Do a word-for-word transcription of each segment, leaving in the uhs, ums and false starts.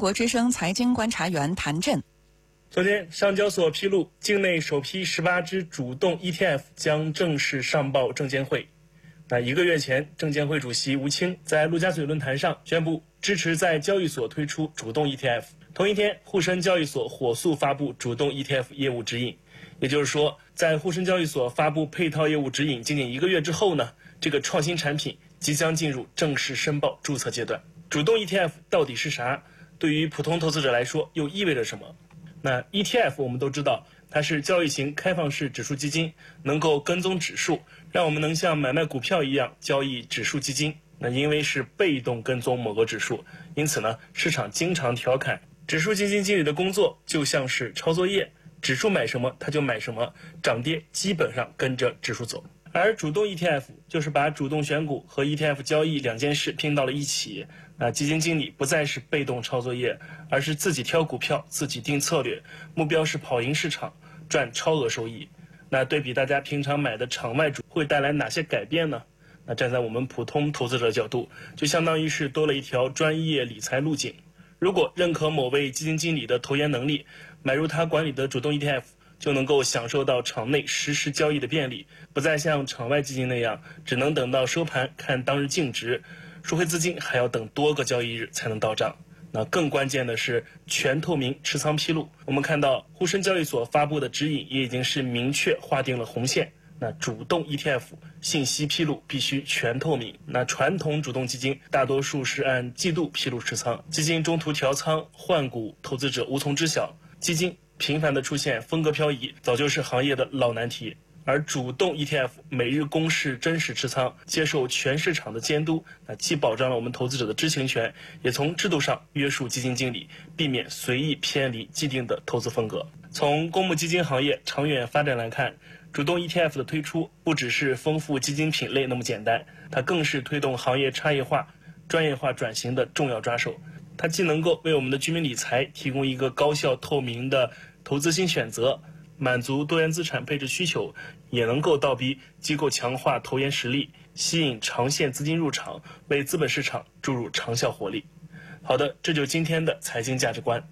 国之声财经观察员谭震。 昨天，上交所披露，境内首批十八只主动 E T F 将正式上报证监会。那一个月前，证监会主席吴清在陆家嘴论坛上宣布支持在交易所推出主动 E T F。同一天，沪深交易所火速发布主动 E T F 业务指引。也就是说，在沪深交易所发布配套业务指引仅仅一个月之后呢，这个创新产品即将进入正式申报注册阶段。主动 E T F 到底是啥？对于普通投资者来说，又意味着什么？那 E T F 我们都知道，它是交易型开放式指数基金，能够跟踪指数，让我们能像买卖股票一样交易指数基金。那因为是被动跟踪某个指数，因此呢，市场经常调侃指数基金经理的工作就像是抄作业，指数买什么他就买什么，涨跌基本上跟着指数走。而主动 E T F 就是把主动选股和 E T F 交易两件事拼到了一起。那基金经理不再是被动抄作业，而是自己挑股票，自己定策略，目标是跑赢市场，赚超额收益。那对比大家平常买的场外主会带来哪些改变呢？那站在我们普通投资者的角度，就相当于是多了一条专业理财路径。如果认可某位基金经理的投研能力，买入他管理的主动 E T F， 就能够享受到场内实时交易的便利，不再像场外基金那样只能等到收盘看当日净值，赎回资金还要等多个交易日才能到账。那更关键的是全透明持仓披露。我们看到沪深交易所发布的指引也已经是明确划定了红线。那主动 E T F 信息披露必须全透明。那传统主动基金大多数是按季度披露持仓，基金中途调仓换股，投资者无从知晓。基金频繁的出现风格漂移，早就是行业的老难题。而主动 E T F 每日公示真实持仓，接受全市场的监督，那既保障了我们投资者的知情权，也从制度上约束基金经理，避免随意偏离既定的投资风格。从公募基金行业长远发展来看，主动 E T F 的推出不只是丰富基金品类那么简单，它更是推动行业差异化、专业化转型的重要抓手。它既能够为我们的居民理财提供一个高效透明的投资新选择，满足多元资产配置需求，也能够倒逼机构强化投研实力，吸引长线资金入场，为资本市场注入长效活力。好的，这就是今天的财经价值观。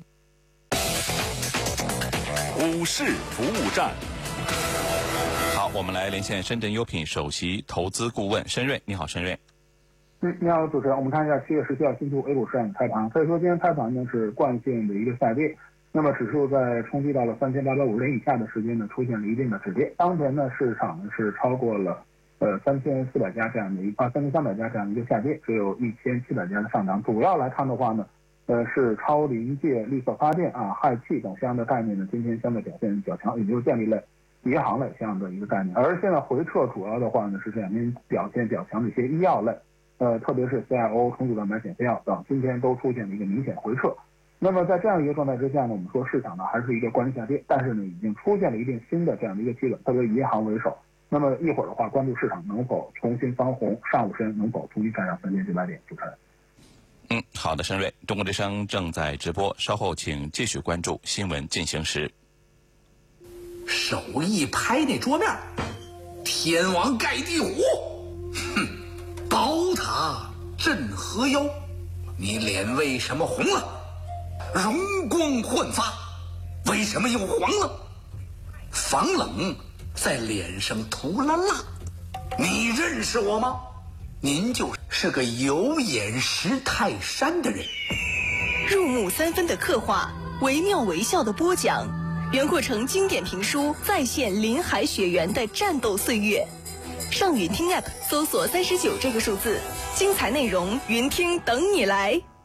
股市服务站。好，我们来连线深圳优品首席投资顾问申瑞。你好，申瑞。 嗯，你好，主持人。我们看一下七月十七号新出 A 股市场开盘，可以说今天开盘呢是惯性的一个下跌。那么指数在冲击到了三千八百五十点以下的时间呢，出现了一定的止跌。当前呢，市场呢是超过了呃三千四百家这样的一啊三千三百家这样的一个下跌，只有一千七百家的上涨。主要来看的话呢，呃是超临界、绿色发电啊、氦气等相应的概念呢，今天相对表现较强，也就是电力类、银行类这样的一个概念。而现在回撤主要的话呢，是这两天表现较强的一些医药类，呃特别是 C I O、重组蛋白减肥药等，今天都出现了一个明显回撤。那么在这样一个状态之下呢，我们说市场呢还是一个关系下跌，但是呢已经出现了一定新的这样的一个基本，特别以银行为首。那么一会儿的话，关注市场能否重新翻红，上午时能否重新站上三千九百点。主持人。 嗯，好的，申瑞。中国之声正在直播，稍后请继续关注新闻进行时。 手一拍那桌面，天王盖地虎，哼，宝塔镇河妖，你脸为什么红了？容光焕发，为什么又黄了？防冷在脸上涂了蜡，你认识我吗？您就是个有眼识泰山的人。 入木三分的刻画，惟妙惟肖的播讲，袁阔成经典评书再现林海雪原的战斗岁月。上云听 App 搜索三十九这个数字，精彩内容云听等你来。